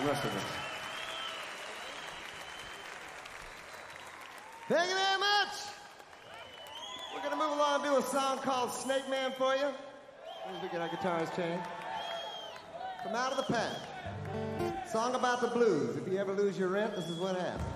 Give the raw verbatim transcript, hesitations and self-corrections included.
the rest of us. Thank you very much. We're going to move along and do a song called Snake Man for you. As we get our guitars changed. From Out of the Pack. Song about the blues. If you ever lose your rent, this is what happens.